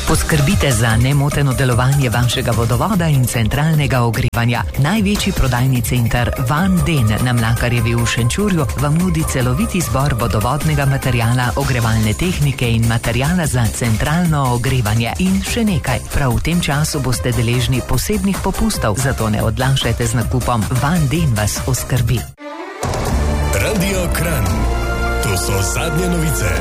Poskrbite za nemoteno delovanje vašega vodovoda in centralnega ogrevanja. Največji prodajni center Van Den na Mlakarjevi v Šenčurju vam nudi celovit izbor vodovodnega materijala, ogrevalne tehnike in materijala za centralno ogrevanje. In še nekaj, prav v tem času boste deležni posebnih popustov, zato ne odlašajte z nakupom. Van Den vas oskrbi. Radio Kranj. To so zadnje novice.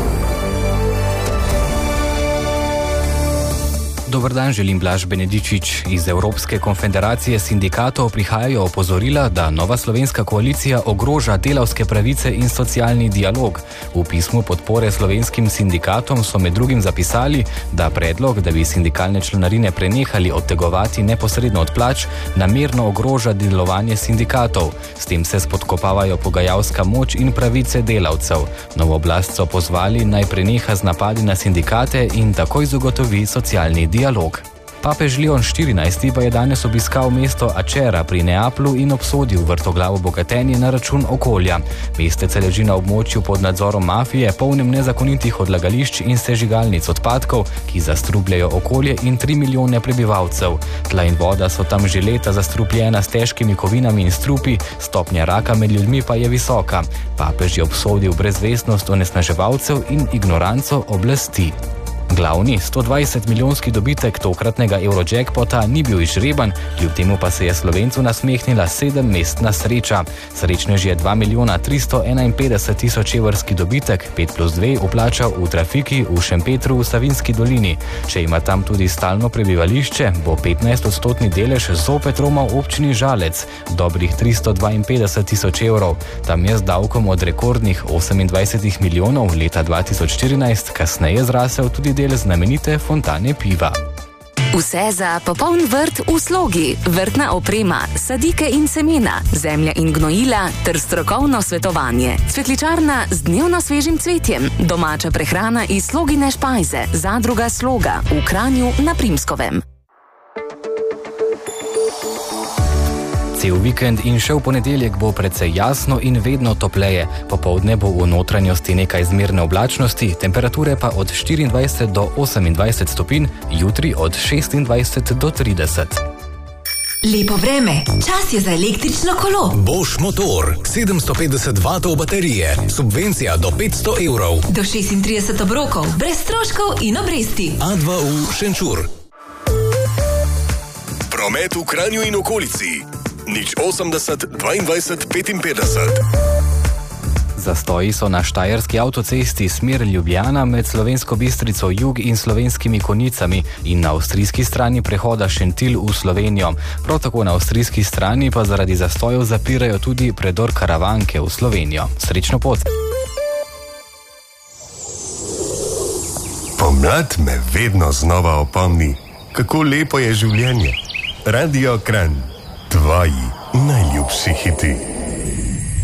Dobar dan, želim Blaž Benedičič. Iz Evropske konfederacije sindikatov prihajajo opozorila, da nova slovenska koalicija ogroža delavske pravice in socialni dialog. V pismu podpore slovenskim sindikatom so med drugim zapisali, da predlog, da bi sindikalne članarine prenehali odtegovati neposredno od plač, namerno ogroža delovanje sindikatov. S tem se spodkopavajo pogajalska moč in pravice delavcev. Novo oblast so pozvali, naj preneha z napadi na sindikate in takoj zagotovi socialni dialog. Papež Leon XIV pa je danes obiskal mesto Acera pri Neaplu in obsodil vrtoglavo bogatenje na račun okolja. Mestece leži na območju pod nadzorom mafije, polnem nezakonitih odlagališč in sežigalnic odpadkov, ki zastrupljajo okolje in 3 milijone prebivalcev. Tla in voda so tam že leta zastrupljena s težkimi kovinami in strupi, stopnja raka med ljudmi pa je visoka. Papež je obsodil brezvestnost onesnaževalcev in ignoranco oblasti. Glavni 120-milijonski dobitek tokratnega Eurojackpota ni bil izžreban, kljub temu pa se je Slovencu nasmehnila 7-mestna sreča. Srečnež je 2.351.000 evrski dobitek, 5+2, vplačal v trafiki v Šempetru v Savinjski dolini. Če ima tam tudi stalno prebivališče, bo 15-odstotni delež zopet romal občini Žalec, dobrih 352.000 evrov. Tam je z davkom od rekordnih 28 milijonov leta 2014 kasneje zrasel tudi del znamenite fontane piva. Vse za popoln vrt v slogi, vrtna oprema, sadike in semena, zemlja in gnojila ter strokovno svetovanje. Cvetličarna z dnevno svežim cvetjem, domača prehrana iz Slogine špajze, zadruga Sloga v Kranju na Primskovem. Cel vikend in še v ponedeljek bo precej jasno in vedno topleje. Popoldne bo v notranjosti nekaj zmerne oblačnosti, temperature pa od 24 do 28 stopinj, jutri od 26 do 30. Lepo vreme, čas je za električno kolo. Bosch motor, 750 vatov baterije, subvencija do 500 evrov. Do 36 obrokov, brez stroškov in obresti. A2U Šenčur. Promet v Kranju in okolici. 080 22 55. Zastoji so na štajerski avtocesti smer Ljubljana med Slovensko Bistrico jug in Slovenskimi Konjicami in na avstrijski strani prehoda Šentilj v Slovenijo. Prav tako na avstrijski strani pa zaradi zastojev zapirajo tudi predor Karavanke v Slovenijo. Srečno pot! Pomlad me vedno znova opomni, kako lepo je življenje. Radio Kranj. Tvoji najljubši hiti.